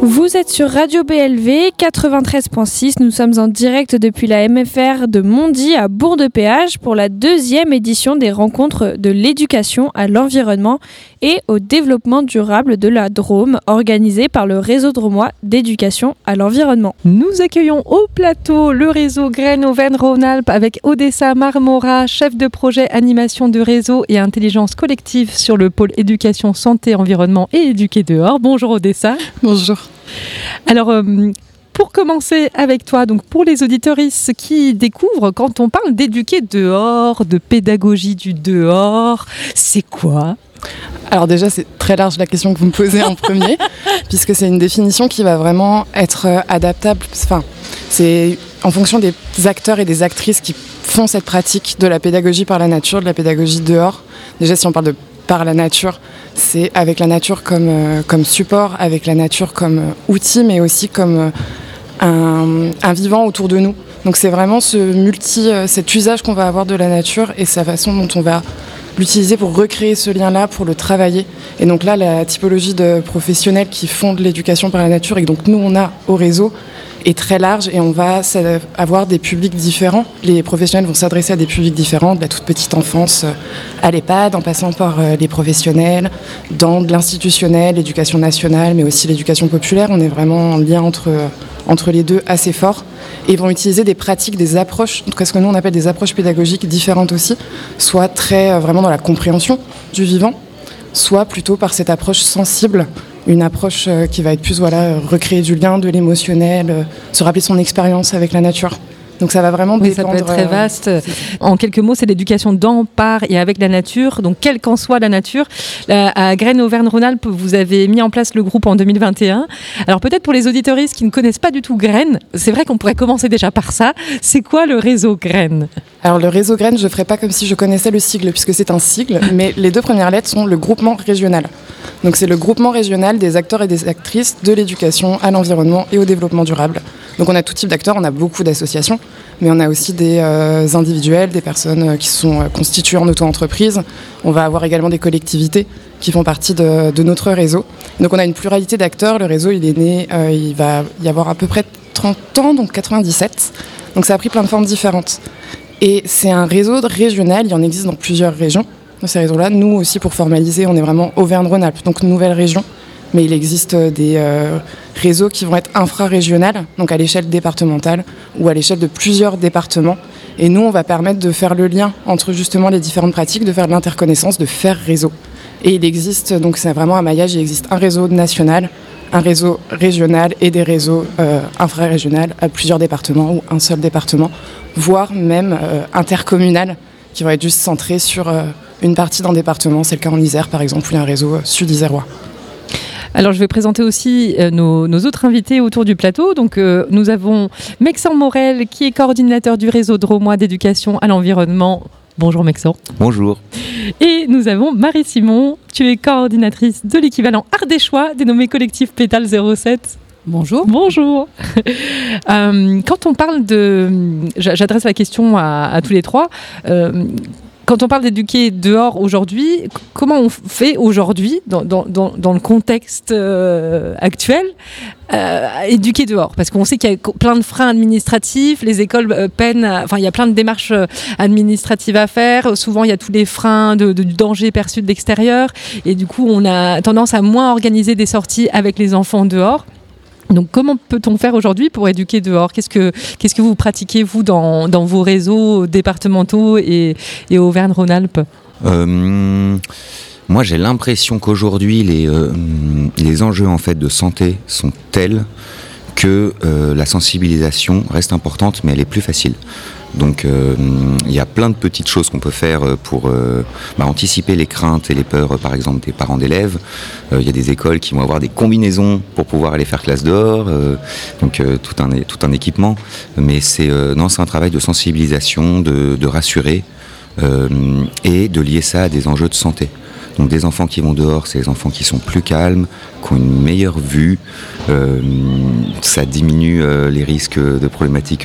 Vous êtes sur Radio BLV 93.6, nous sommes en direct depuis la MFR de Mondy à Bourg-de-Péage pour la 2e édition des rencontres de l'éducation à l'environnement et au développement durable de la Drôme, organisée par le réseau drômois d'éducation à l'environnement. Nous accueillons au plateau le réseau Graines Auvergne-Rhône-Alpes avec Odessa Marmora, chef de projet animation de réseau et intelligence collective sur le pôle éducation, santé, environnement et éduquer dehors. Bonjour Odessa. Bonjour. Alors, pour commencer avec toi, donc pour les auditeuristes qui découvrent, quand on parle d'éduquer dehors, de pédagogie du dehors, c'est quoi ? Alors déjà, c'est très large la question que vous me posez en premier, puisque c'est une définition qui va vraiment être adaptable. Enfin, c'est en fonction des acteurs et des actrices qui font cette pratique de la pédagogie par la nature, de la pédagogie dehors. Déjà, si on parle de par la nature, c'est avec la nature comme support, avec la nature comme outil, mais aussi comme un vivant autour de nous. Donc c'est vraiment cet usage qu'on va avoir de la nature et sa façon dont on va l'utiliser pour recréer ce lien-là, pour le travailler. Et donc là, la typologie de professionnels qui font de l'éducation par la nature et que donc nous, on a au réseau, est très large et on va avoir des publics différents. Les professionnels vont s'adresser à des publics différents, de la toute petite enfance à l'EHPAD, en passant par les professionnels, dans de l'institutionnel, l'éducation nationale, mais aussi l'éducation populaire. On est vraiment en lien entre les deux assez fort. Et ils vont utiliser des pratiques, des approches, en tout cas ce que nous on appelle des approches pédagogiques différentes aussi, soit très vraiment dans la compréhension du vivant, soit plutôt par cette approche sensible, une approche qui va être plus recréer du lien, de l'émotionnel, se rappeler son expérience avec la nature. Donc ça va vraiment dépendre. Ça peut être très vaste. En quelques mots, c'est l'éducation dans, par et avec la nature. Donc quelle qu'en soit la nature. À Graines Auvergne-Rhône-Alpes, vous avez mis en place le groupe en 2021. Alors peut-être pour les auditeuristes qui ne connaissent pas du tout Graines, c'est vrai qu'on pourrait commencer déjà par ça. C'est quoi le réseau Graines ? Alors le réseau Graines, je ne ferai pas comme si je connaissais le sigle, puisque c'est un sigle, mais les 2 premières lettres sont le groupement régional. Donc c'est le groupement régional des acteurs et des actrices de l'éducation à l'environnement et au développement durable. Donc on a tout type d'acteurs, on a beaucoup d'associations, mais on a aussi des individuels, des personnes qui sont constituées en auto-entreprise. On va avoir également des collectivités qui font partie de notre réseau. Donc on a une pluralité d'acteurs. Le réseau, il est né, il va y avoir à peu près 30 ans, donc 97. Donc ça a pris plein de formes différentes. Et c'est un réseau régional, il en existe dans plusieurs régions. Dans ces réseaux-là, nous aussi pour formaliser, on est vraiment Auvergne-Rhône-Alpes, donc nouvelle région. Mais il existe des réseaux qui vont être infra-régionales, donc à l'échelle départementale ou à l'échelle de plusieurs départements. Et nous, on va permettre de faire le lien entre justement les différentes pratiques, de faire de l'interconnaissance, de faire réseau. Et il existe, donc c'est vraiment un maillage, il existe un réseau national, un réseau régional et des réseaux infra-régionaux à plusieurs départements ou un seul département, voire même intercommunal, qui vont être juste centrés sur une partie d'un département. C'est le cas en Isère, par exemple, où il y a un réseau sud-isérois. Alors, je vais présenter aussi nos autres invités autour du plateau. Donc, nous avons Mexan Morel, qui est coordinateur du réseau drômois d'éducation à l'environnement. Bonjour Mexan. Bonjour. Et nous avons Marie Simon, tu es coordinatrice de l'équivalent ardéchois dénommé collectif Pétale 07. Bonjour. Bonjour. Quand on parle j'adresse la question à tous les trois. Quand on parle d'éduquer dehors aujourd'hui, comment on fait aujourd'hui, dans le contexte actuel, éduquer dehors ? Parce qu'on sait qu'il y a plein de freins administratifs, les écoles peinent, il y a plein de démarches administratives à faire. Souvent, il y a tous les freins du danger perçu de l'extérieur. Et du coup, on a tendance à moins organiser des sorties avec les enfants dehors. Donc, comment peut-on faire aujourd'hui pour éduquer dehors ? Qu'est-ce que vous pratiquez, vous, dans vos réseaux départementaux et Auvergne-Rhône-Alpes ? Moi, j'ai l'impression qu'aujourd'hui, les enjeux en fait, de santé sont tels que la sensibilisation reste importante, mais elle est plus facile. Donc il y a plein de petites choses qu'on peut faire pour anticiper les craintes et les peurs, par exemple, des parents d'élèves. Il y a des écoles qui vont avoir des combinaisons pour pouvoir aller faire classe dehors, donc tout un équipement. Mais c'est un travail de sensibilisation, de rassurer et de lier ça à des enjeux de santé. Donc des enfants qui vont dehors, c'est des enfants qui sont plus calmes, qui ont une meilleure vue, ça diminue les risques de problématiques